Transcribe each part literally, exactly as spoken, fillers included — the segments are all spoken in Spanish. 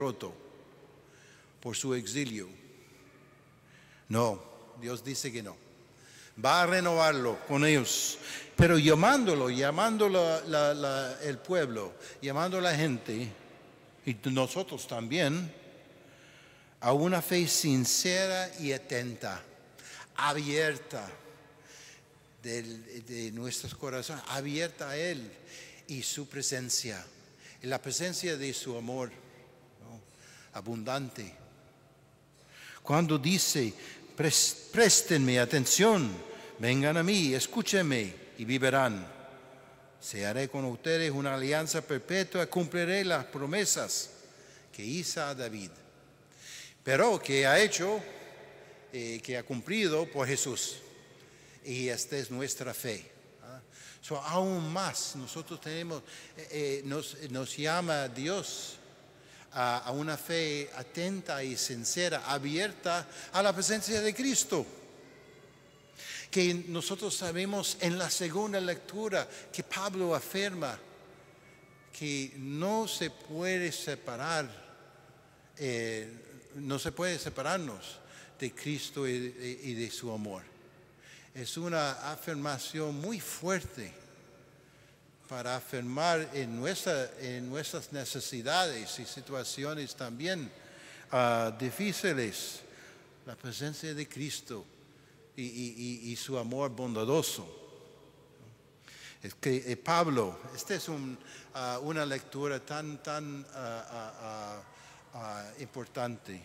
roto por su exilio. No, Dios dice que no. Va a renovarlo con ellos, pero llamándolo, llamando la, la, la, el pueblo, llamando a la gente, y nosotros también, a una fe sincera y atenta, abierta de, de nuestros corazones, abierta a Él y su presencia, y la presencia de su amor, ¿no?, abundante. Cuando dice, préstenme atención, vengan a mí, escúchenme y vivirán. Se haré con ustedes una alianza perpetua, cumpliré las promesas que hice a David, pero que ha hecho, eh, que ha cumplido por Jesús. Y esta es nuestra fe. ¿Ah? So, aún más, nosotros tenemos, eh, eh, nos, nos llama Dios a, a una fe atenta y sincera, abierta a la presencia de Cristo. Que nosotros sabemos en la segunda lectura que Pablo afirma que no se puede separar, eh, no se puede separarnos de Cristo y de, y de su amor. Es una afirmación muy fuerte para afirmar en, nuestra, en nuestras necesidades y situaciones también uh, difíciles la presencia de Cristo y, y, y su amor bondadoso. Es que eh, Pablo, esta es un, uh, una lectura tan, tan uh, uh, uh, uh, importante,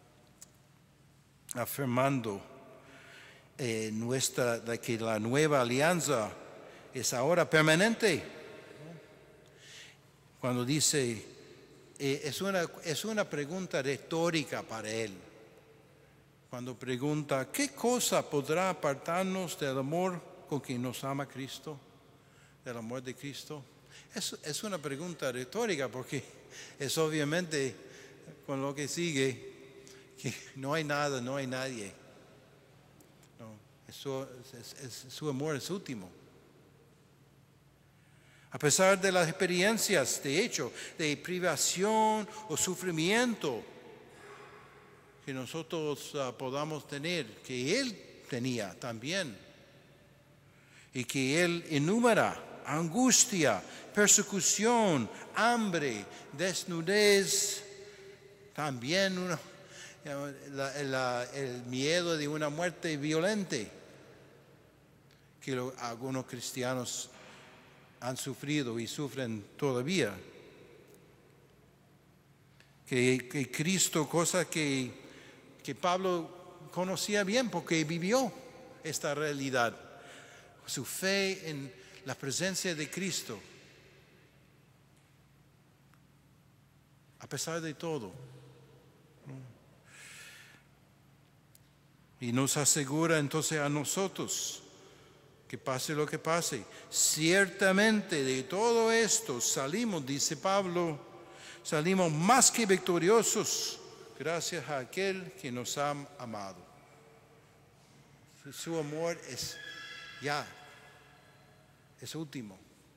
afirmando eh, nuestra, de que la nueva alianza es ahora permanente. Cuando dice, eh, es, una, es una pregunta retórica para él. Cuando pregunta, ¿qué cosa podrá apartarnos del amor con que nos ama Cristo? Del amor de Cristo. Es, es una pregunta retórica porque es obviamente con lo que sigue que no hay nada, no hay nadie. No, eso, es, es, su amor es último. A pesar de las experiencias, de hecho, de privación o sufrimiento que nosotros uh, podamos tener, que Él tenía también, y que Él enumera angustia, persecución, hambre, desnudez, también una, la, la, el miedo de una muerte violenta que lo, algunos cristianos han sufrido y sufren todavía. Que, que Cristo, cosa que, que Pablo conocía bien porque vivió esta realidad. Su fe en la presencia de Cristo, a pesar de todo. Y nos asegura entonces a nosotros, que pase lo que pase, ciertamente de todo esto salimos, dice Pablo, salimos más que victoriosos gracias a aquel que nos ha amado. Su amor es ya, es último.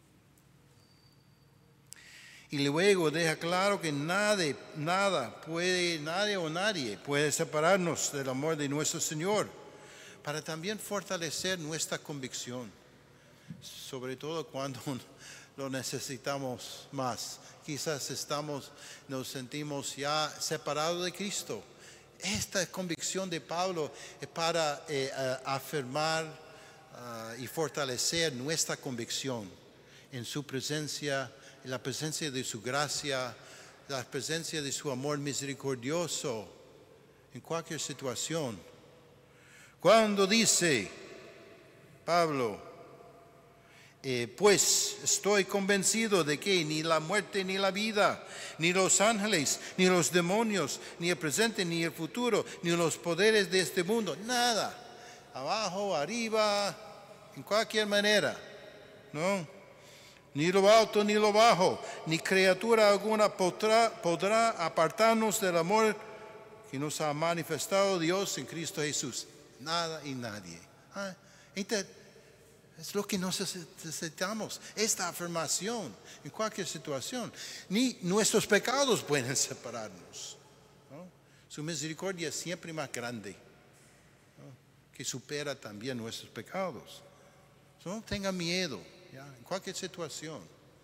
Y luego deja claro que nada, nada puede, nadie o nadie puede separarnos del amor de nuestro Señor, para también fortalecer nuestra convicción, sobre todo cuando lo necesitamos más. Quizás estamos, nos sentimos ya separados de Cristo. Esta convicción de Pablo es para eh, afirmar uh, y fortalecer nuestra convicción en su presencia, en la presencia de su gracia, la presencia de su amor misericordioso en cualquier situación. Cuando dice Pablo, eh, pues estoy convencido de que ni la muerte ni la vida, ni los ángeles, ni los demonios, ni el presente ni el futuro, ni los poderes de este mundo, nada, abajo, arriba, en cualquier manera, ¿no? Ni lo alto ni lo bajo, ni criatura alguna podrá, podrá apartarnos del amor que nos ha manifestado Dios en Cristo Jesús. Nada y nadie. ¿Ah? Es lo que necesitamos, esta afirmación en cualquier situación. Ni nuestros pecados pueden separarnos, ¿no? Su misericordia es siempre más grande, ¿no? Que supera también nuestros pecados. No tenga miedo, ¿ya? En cualquier situación.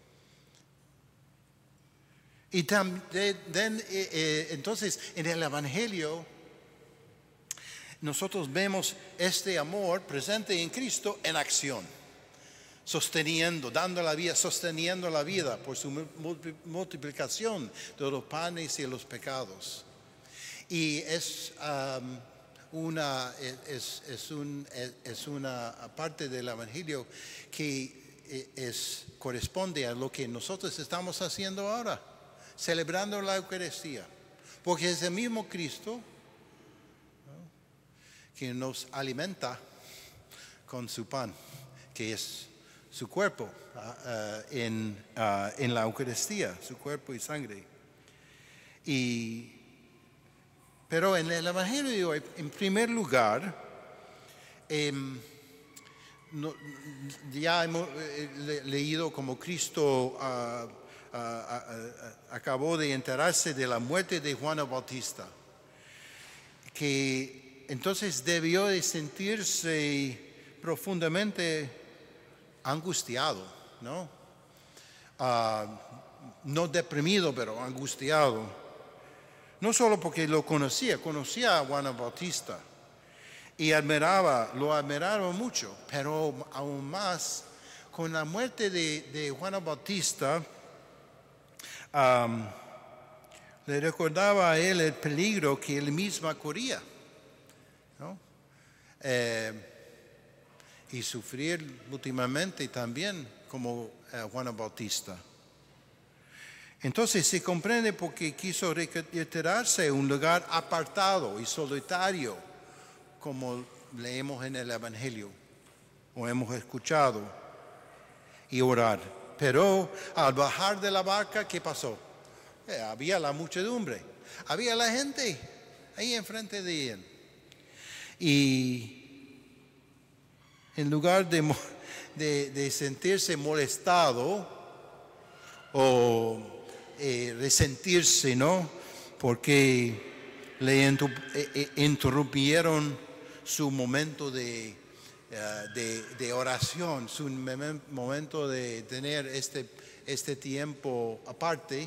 Y también, eh, eh, entonces, en el Evangelio, nosotros vemos este amor presente en Cristo en acción, sosteniendo, dando la vida, sosteniendo la vida por su multiplicación de los panes y los pecados. Y es um, una es, es, un, es una parte del Evangelio que es, corresponde a lo que nosotros estamos haciendo ahora, celebrando la Eucaristía, porque es el mismo Cristo, ¿no?, que nos alimenta con su pan, que es su cuerpo uh, en, uh, en la Eucaristía, su cuerpo y sangre. Y Pero en el Evangelio de hoy, en primer lugar, eh, no, ya hemos eh, le, leído como Cristo uh, uh, uh, uh, acabó de enterarse de la muerte de Juan el Bautista, que entonces debió de sentirse profundamente angustiado, ¿no? Uh, no deprimido, pero angustiado. No solo porque lo conocía, conocía a Juan el Bautista y admiraba, lo admiraba mucho, pero aún más con la muerte de, de Juan el Bautista, um, le recordaba a él el peligro que él mismo corría, ¿no? Eh, y sufrir últimamente también como eh, Juan el Bautista. Entonces se comprende por qué quiso retirarse a un lugar apartado y solitario, como leemos en el Evangelio o hemos escuchado, y orar. Pero al bajar de la barca, ¿qué pasó? Eh, había la muchedumbre, había la gente ahí enfrente de él. Y en lugar de, de, de sentirse molestado o Eh, resentirse, ¿no?, porque le interrumpieron su momento de, uh, de, de oración, su momento de tener este, este tiempo aparte,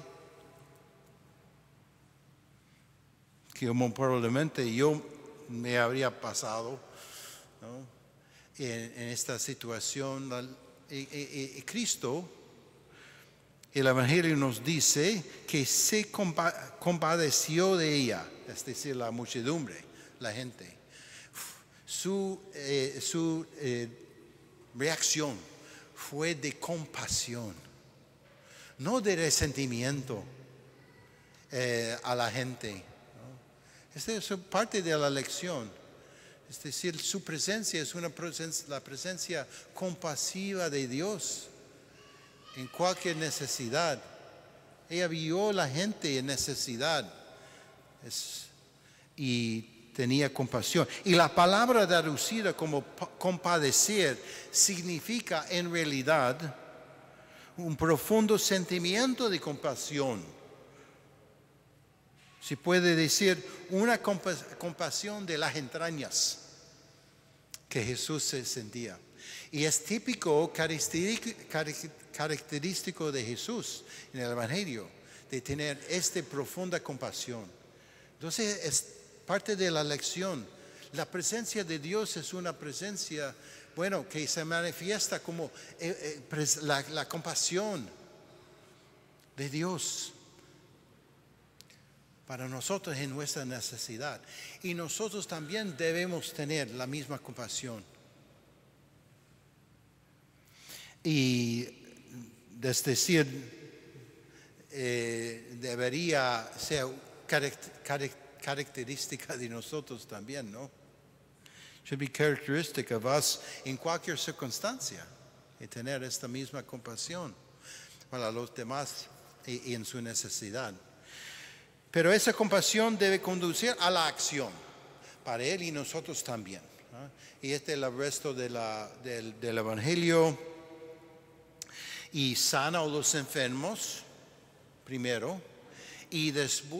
que probablemente yo me habría pasado, ¿no?, en, en esta situación. Y, y, y Cristo, el Evangelio nos dice que se compa- compadeció de ella, es decir, la muchedumbre, la gente. Su, eh, su eh, reacción fue de compasión, no de resentimiento eh, a la gente, ¿no? Esta es parte de la lección. Es decir, su presencia es una presencia, la presencia compasiva de Dios en cualquier necesidad. Ella vio a la gente en necesidad es, y tenía compasión. Y la palabra traducida como compadecer significa en realidad un profundo sentimiento de compasión. Se puede decir una compasión de las entrañas que Jesús se sentía. Y es típico, característico de Jesús en el Evangelio, de tener esta profunda compasión. Entonces es parte de la lección. La presencia de Dios es una presencia, bueno, que se manifiesta como eh, eh, la, la compasión de Dios para nosotros en nuestra necesidad. Y nosotros también debemos tener la misma compasión. Y es decir, eh, debería ser característica de nosotros también, ¿no? Should be characteristic of us en cualquier circunstancia, y tener esta misma compasión para los demás y, y en su necesidad. Pero esa compasión debe conducir a la acción, para Él y nosotros también. ¿ah? Y este es el resto de la, del, del Evangelio. Y sana a los enfermos, primero, y después